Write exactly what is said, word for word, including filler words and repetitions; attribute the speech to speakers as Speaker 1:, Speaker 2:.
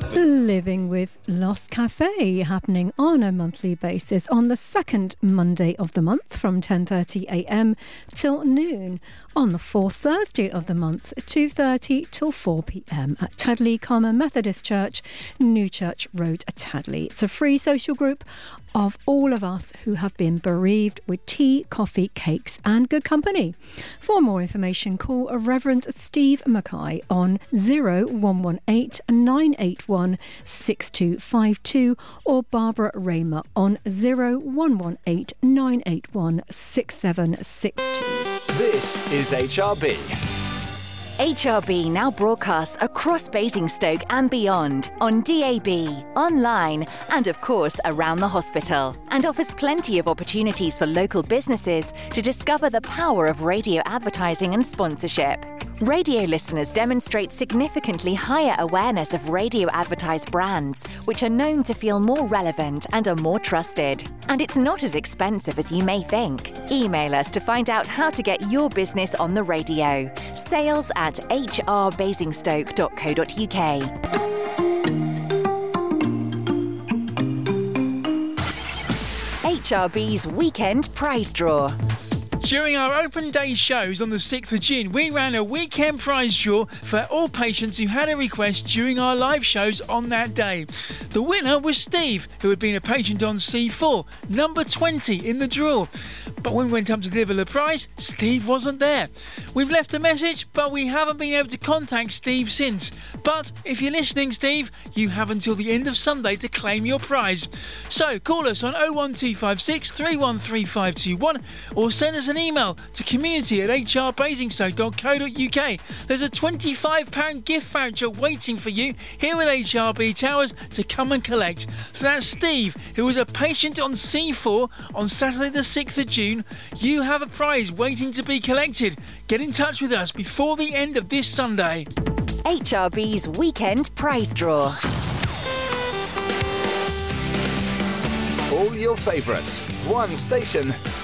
Speaker 1: Living with Lost Cafe, happening on a monthly basis on the second Monday of the month from ten thirty a m till noon. On the fourth Thursday of the month, two thirty till four p m at Tadley Common Methodist Church, New Church Road, Tadley. It's a free social group of all of us who have been bereaved, with tea, coffee, cakes and good company. For more information, call Reverend Steve Mackay on zero one one eight nine eight one six two five two or Barbara Raymer on zero one one eight nine eight one six seven six two.
Speaker 2: This is H R B.
Speaker 3: H R B now broadcasts across Basingstoke and beyond on D A B, online and of course around the hospital, and offers plenty of opportunities for local businesses to discover the power of radio advertising and sponsorship. Radio listeners demonstrate significantly higher awareness of radio advertised brands, which are known to feel more relevant and are more trusted. And it's not as expensive as you may think. Email us to find out how to get your business on the radio. Sales at h r basingstoke dot co dot u k. H R B's Weekend Prize Draw.
Speaker 4: During our open day shows on the sixth of June, we ran a weekend prize draw for all patients who had a request during our live shows on that day. The winner was Steve, who had been a patient on C four, number twenty in the draw. But when we went up to deliver the prize, Steve wasn't there. We've left a message, but we haven't been able to contact Steve since. But if you're listening, Steve, you have until the end of Sunday to claim your prize. So call us on oh one two five six three one three five two one or send us an email to community at h r basingstoke dot co dot u k. There's a twenty-five pounds gift voucher waiting for you here with H R B Towers to come and collect. So that's Steve, who was a patient on C four on Saturday the sixth of June. You have a prize waiting to be collected. Get in touch with us before the end of this Sunday.
Speaker 3: H R B's Weekend Prize Draw.
Speaker 2: All your favourites, one station,